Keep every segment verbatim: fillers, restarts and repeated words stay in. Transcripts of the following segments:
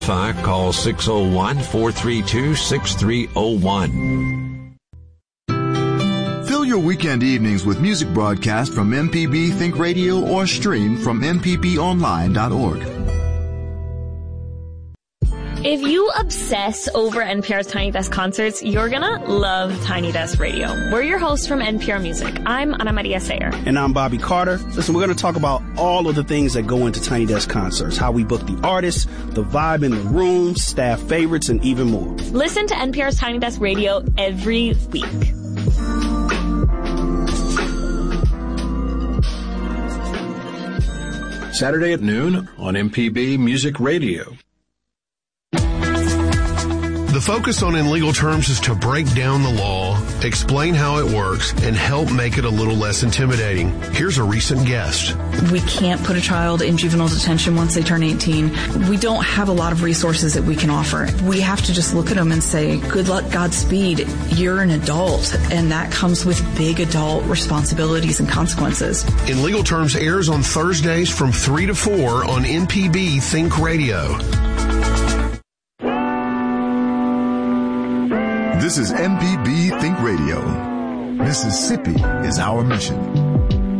Call six oh one, four three two, six three oh one. Fill your weekend evenings with music broadcasts from M P B Think Radio or stream from m p b online dot org. If you obsess over N P R's Tiny Desk concerts, you're gonna love Tiny Desk Radio. We're your hosts from N P R Music. I'm Ana Maria Sayer. And I'm Bobby Carter. Listen, we're gonna talk about all of the things that go into Tiny Desk concerts, how we book the artists, the vibe in the room, staff favorites, and even more. Listen to N P R's Tiny Desk Radio every week. Saturday at noon on M P B Music Radio. The focus on In Legal Terms is to break down the law, explain how it works, and help make it a little less intimidating. Here's a recent guest. We can't put a child in juvenile detention once they turn eighteen. We don't have a lot of resources that we can offer. We have to just look at them and say, good luck, Godspeed. You're an adult, and that comes with big adult responsibilities and consequences. In Legal Terms airs on Thursdays from three to four on M P B Think Radio. This is M P B Think Radio. Mississippi is our mission.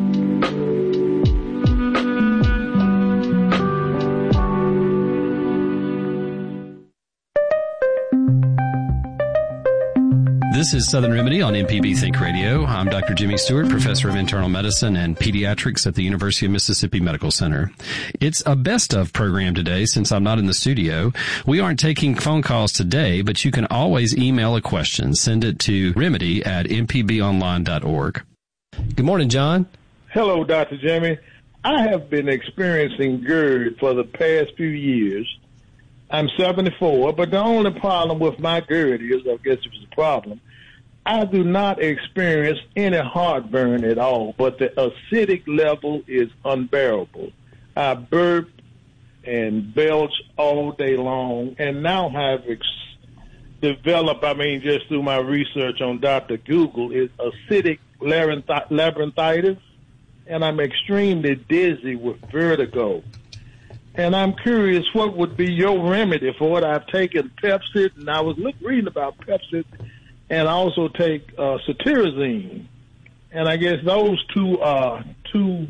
This is Southern Remedy on M P B Think Radio. I'm Doctor Jimmy Stewart, professor of internal medicine and pediatrics at the University of Mississippi Medical Center. It's a best of program today since I'm not in the studio. We aren't taking phone calls today, but you can always email a question. Send it to remedy at m p b online dot org. Good morning, John. Hello, Doctor Jimmy. I have been experiencing GERD for the past few years. I'm seventy-four, but the only problem with my GERD is, I guess it was a problem, I do not experience any heartburn at all, but the acidic level is unbearable. I burp and belch all day long, and now have ex- developed, I mean, just through my research on Doctor Google, is acidic labyrinth- labyrinthitis, and I'm extremely dizzy with vertigo. And I'm curious, what would be your remedy for it? I've taken Pepcid, and I was look, reading about Pepcid, and I also take uh, cetirizine. And I guess those two are two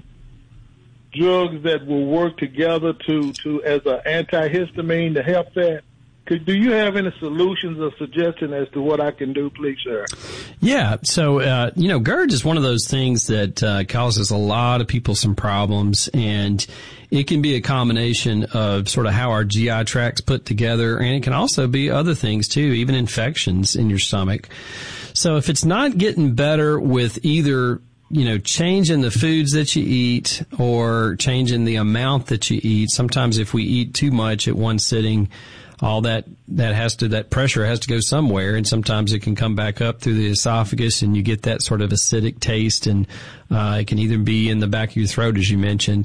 drugs that will work together to, to as an antihistamine to help that. Could, do you have any solutions or suggestions as to what I can do, please, sir? Yeah. So, uh, you know, GERD is one of those things that uh, causes a lot of people some problems, and it can be a combination of sort of how our G I tract's put together, and it can also be other things too, even infections in your stomach. So if it's not getting better with either, you know, changing the foods that you eat or changing the amount that you eat, sometimes if we eat too much at one sitting, all that, that has to, that pressure has to go somewhere, and sometimes it can come back up through the esophagus and you get that sort of acidic taste, and uh, it can either be in the back of your throat, as you mentioned.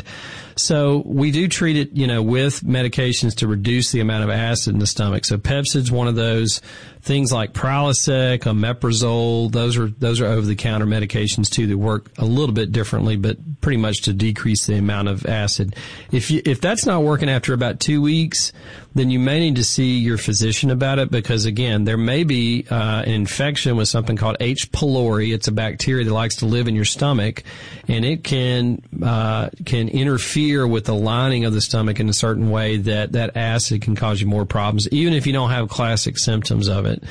So we do treat it, you know, with medications to reduce the amount of acid in the stomach. So Pepcid's one of those. Things like Prilosec, omeprazole, those are those are over-the-counter medications too that work a little bit differently, but pretty much to decrease the amount of acid. If you, if that's not working after about two weeks, then you may need to see your physician about it, because again, there may be uh, an infection with something called H. pylori. It's a bacteria that likes to live in your stomach, and it can uh, can interfere with the lining of the stomach in a certain way that that acid can cause you more problems, even if you don't have classic symptoms of it.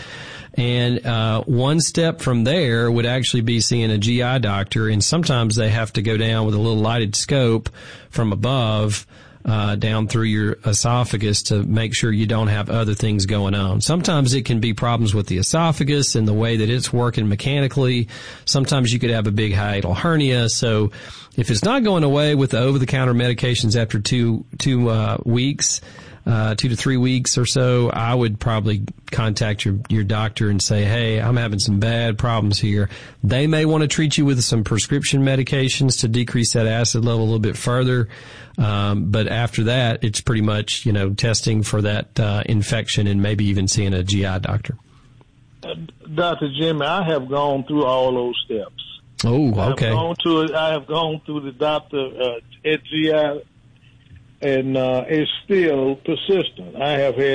And uh one step from there would actually be seeing a G I doctor, and sometimes they have to go down with a little lighted scope from above uh down through your esophagus to make sure you don't have other things going on. Sometimes it can be problems with the esophagus and the way that it's working mechanically. Sometimes you could have a big hiatal hernia. So if it's not going away with the over-the-counter medications after two two uh weeks, Uh, two to three weeks or so, I would probably contact your, your doctor and say, hey, I'm having some bad problems here. They may want to treat you with some prescription medications to decrease that acid level a little bit further. Um, but after that, it's pretty much, you know, testing for that uh, infection and maybe even seeing a G I doctor. Uh, Doctor Jimmy, I have gone through all those steps. Oh, okay. I have gone, to, I have gone through the doctor uh, at G I and uh, it's still persistent. I have had